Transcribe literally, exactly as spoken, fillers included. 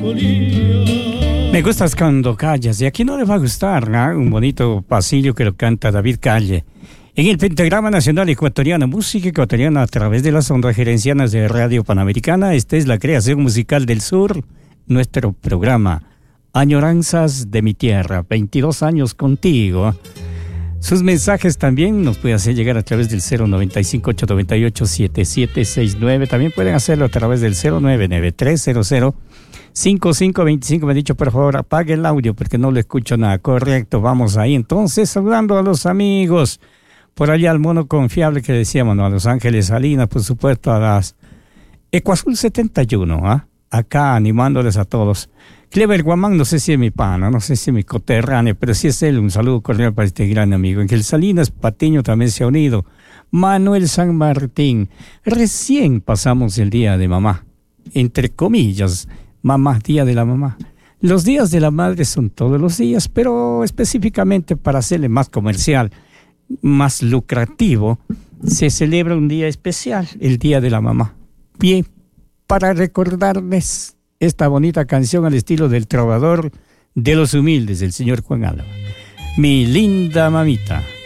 Me gustas cuando callas, y aquí no le va a gustar, ¿no? Un bonito pasillo que lo canta David Calle. En el Pentagrama Nacional Ecuatoriano, música ecuatoriana a través de las ondas gerencianas de Radio Panamericana. Esta es la creación musical del sur, nuestro programa Añoranzas de mi tierra, veintidós años contigo. Sus mensajes también nos puede hacer llegar a través del cero noventa y cinco, ocho noventa y ocho, siete siete seis nueve. También pueden hacerlo a través del cero nueve nueve tres cero cero cinco cinco dos cinco. Me han dicho, por favor, apague el audio porque no le escucho nada. Correcto, vamos ahí. Entonces, saludando a los amigos. Por allá al mono confiable que decíamos, ¿no? A Los Ángeles Salinas, por supuesto, a las Ecuazul setenta y uno, ¿ah? ¿eh? Acá animándoles a todos. Clever Guamán, no sé si es mi pana, no sé si es mi coterráneo, pero si es él, un saludo cordial para este gran amigo. Ángel Salinas Patiño también se ha unido. Manuel San Martín, recién pasamos el día de mamá, entre comillas, mamá, día de la mamá. Los días de la madre son todos los días, pero específicamente para hacerle más comercial, más lucrativo, se celebra un día especial, el Día de la Mamá. Bien, para recordarles esta bonita canción al estilo del trovador de los humildes, del señor Juan Álava. Mi linda mamita.